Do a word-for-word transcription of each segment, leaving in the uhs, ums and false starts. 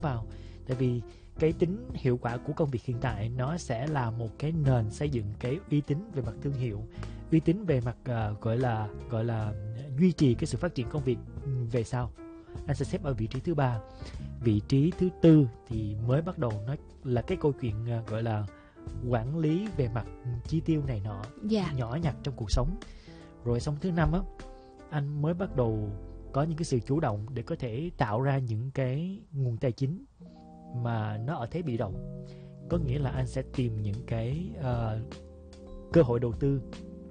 vào. Tại vì cái tính hiệu quả của công việc hiện tại nó sẽ là một cái nền xây dựng cái uy tín về mặt thương hiệu, uy tín về mặt uh, gọi là gọi là duy trì cái sự phát triển công việc về sau. Anh sẽ xếp ở vị trí thứ ba. Vị trí thứ tư thì mới bắt đầu, nó là cái câu chuyện uh, gọi là quản lý về mặt chi tiêu này nọ, dạ. nhỏ nhặt trong cuộc sống. Rồi xong thứ năm á, anh mới bắt đầu có những cái sự chủ động để có thể tạo ra những cái nguồn tài chính mà nó ở thế bị động. Có nghĩa là anh sẽ tìm những cái uh, cơ hội đầu tư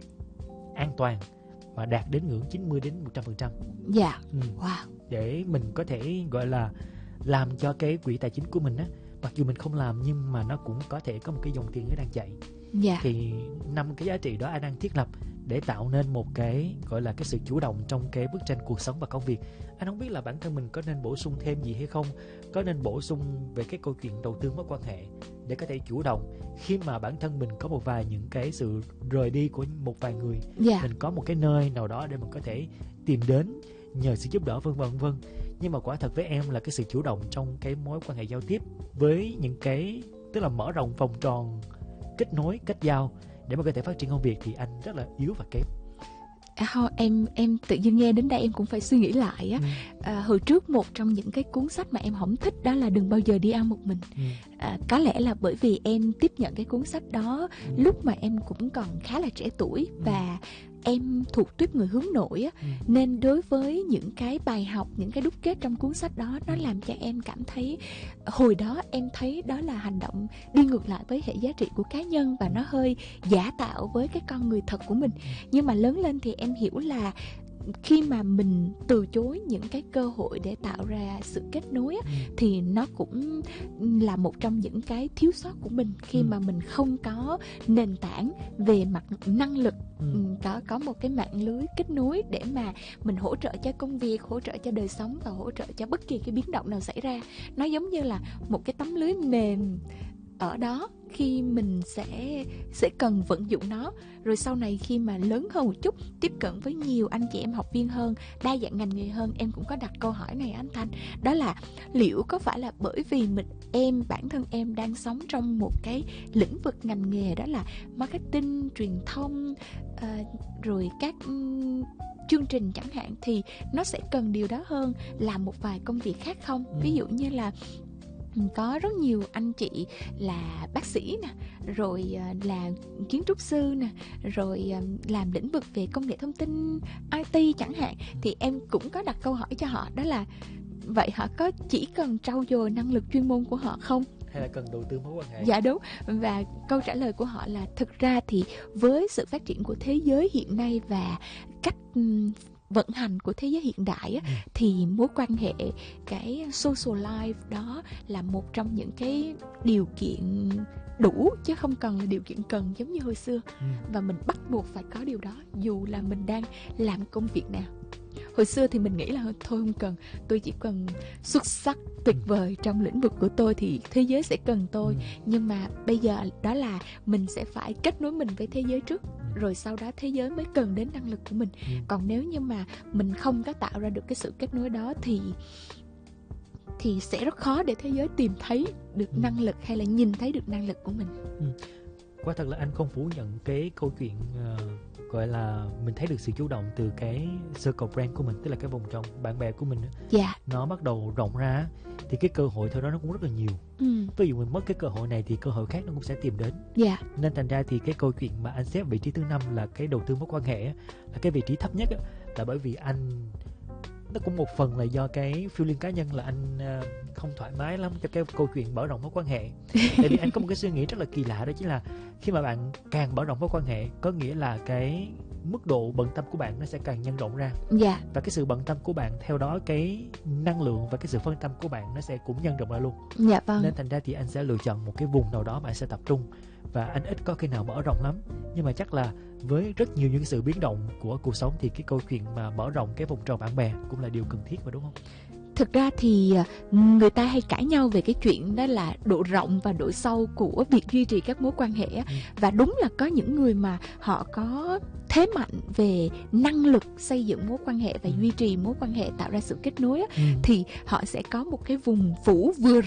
an toàn và đạt đến ngưỡng chín mươi đến một trăm phần trăm. Dạ. Ừ. Wow. Để mình có thể gọi là làm cho cái quỹ tài chính của mình á, mặc dù mình không làm nhưng mà nó cũng có thể có một cái dòng tiền nó đang chạy. Dạ. Thì năm cái giá trị đó anh đang thiết lập để tạo nên một cái gọi là cái sự chủ động trong cái bức tranh cuộc sống và công việc. Anh không biết là bản thân mình có nên bổ sung thêm gì hay không, có nên bổ sung về cái câu chuyện đầu tư mối quan hệ để có thể chủ động khi mà bản thân mình có một vài những cái sự rời đi của một vài người. Dạ. Mình có một cái nơi nào đó để mình có thể tìm đến nhờ sự giúp đỡ vân vân vân. Nhưng mà quả thật với em là cái sự chủ động trong cái mối quan hệ giao tiếp với những cái, tức là mở rộng vòng tròn kết nối, kết giao để mà có thể phát triển công việc thì anh rất là yếu và kém. À, em em tự nhiên nghe đến đây em cũng phải suy nghĩ lại á. Ừ. À, hồi trước một trong những cái cuốn sách mà em không thích đó là Đừng Bao Giờ Đi Ăn Một Mình. Ừ. À, có lẽ là bởi vì em tiếp nhận cái cuốn sách đó Ừ. lúc mà em cũng còn khá là trẻ tuổi và em thuộc tuýp người hướng nội á, Ừ. nên đối với những cái bài học, những cái đúc kết trong cuốn sách đó, nó Ừ. làm cho em cảm thấy hồi đó em thấy đó là hành động đi ngược lại với hệ giá trị của cá nhân và nó hơi giả tạo với cái con người thật của mình. Nhưng mà lớn lên thì em hiểu là khi mà mình từ chối những cái cơ hội để tạo ra sự kết nối á, Ừ. thì nó cũng là một trong những cái thiếu sót của mình khi Ừ. mà mình không có nền tảng về mặt năng lực, Ừ. ừ, có có một cái mạng lưới kết nối để mà mình hỗ trợ cho công việc, hỗ trợ cho đời sống và hỗ trợ cho bất kỳ cái biến động nào xảy ra. Nó giống như là một cái tấm lưới mềm ở đó khi mình sẽ sẽ cần vận dụng nó. Rồi sau này khi mà lớn hơn một chút, tiếp cận với nhiều anh chị em học viên hơn, đa dạng ngành nghề hơn, em cũng có đặt câu hỏi này anh Thanh, đó là liệu có phải là bởi vì mình em bản thân em đang sống trong một cái lĩnh vực ngành nghề đó là marketing, truyền thông, uh, rồi các um, chương trình chẳng hạn, thì nó sẽ cần điều đó hơn là một vài công việc khác không? Ừ. Ví dụ như là có rất nhiều anh chị là bác sĩ nè, rồi là kiến trúc sư nè, rồi làm lĩnh vực về công nghệ thông tin, i tê chẳng hạn, thì em cũng có đặt câu hỏi cho họ, đó là vậy họ có chỉ cần trau dồi năng lực chuyên môn của họ không? Hay là cần đầu tư mối quan hệ? Dạ đúng. Và câu trả lời của họ là thực ra thì với sự phát triển của thế giới hiện nay và cách um, vận hành của thế giới hiện đại á, Ừ. thì mối quan hệ, cái social life đó là một trong những cái điều kiện đủ chứ không cần là điều kiện cần giống như hồi xưa. Ừ. Và mình bắt buộc phải có điều đó dù là mình đang làm công việc nào. Hồi xưa thì mình nghĩ là thôi không cần, tôi chỉ cần xuất sắc tuyệt vời trong lĩnh vực của tôi thì thế giới sẽ cần tôi. Ừ. Nhưng mà bây giờ đó là mình sẽ phải kết nối mình với thế giới trước, rồi sau đó thế giới mới cần đến năng lực của mình. Ừ. Còn nếu như mà mình không có tạo ra được cái sự kết nối đó thì thì sẽ rất khó để thế giới tìm thấy được Ừ. năng lực hay là nhìn thấy được năng lực của mình. Ừ. Quả thật là anh không phủ nhận cái câu chuyện uh, gọi là mình thấy được sự chủ động từ cái circle brand của mình, tức là cái vòng tròn bạn bè của mình á, Dạ. nó bắt đầu rộng ra thì cái cơ hội thôi đó nó cũng rất là nhiều. Ừ. Ví dụ mình mất cái cơ hội này thì cơ hội khác nó cũng sẽ tìm đến. Dạ. Nên thành ra thì cái câu chuyện mà anh xếp vị trí thứ năm là cái đầu tư mối quan hệ á, là cái vị trí thấp nhất á, là bởi vì anh, nó cũng một phần là do cái feeling cá nhân là anh uh, không thoải mái lắm cho cái câu chuyện mở rộng mối quan hệ. Tại vì anh có một cái suy nghĩ rất là kỳ lạ, đó chính là khi mà bạn càng mở rộng mối quan hệ có nghĩa là cái mức độ bận tâm của bạn nó sẽ càng nhân rộng ra. Dạ. Và cái sự bận tâm của bạn theo đó cái năng lượng và cái sự phân tâm của bạn nó sẽ cũng nhân rộng ra luôn. Dạ vâng. Nên thành ra thì anh sẽ lựa chọn một cái vùng nào đó mà anh sẽ tập trung. Và anh ít có khi nào mở rộng lắm. Nhưng mà chắc là với rất nhiều những cái sự biến động của cuộc sống thì cái câu chuyện mà mở rộng cái vùng tròn bạn bè cũng là điều cần thiết mà, đúng không? Thực ra thì người ta hay cãi nhau về cái chuyện đó là độ rộng và độ sâu của việc duy trì các mối quan hệ. Ừ. Và đúng là có những người mà họ có thế mạnh về năng lực xây dựng mối quan hệ và Ừ. duy trì mối quan hệ, tạo ra sự kết nối á, Ừ. thì họ sẽ có một cái vùng phủ vừa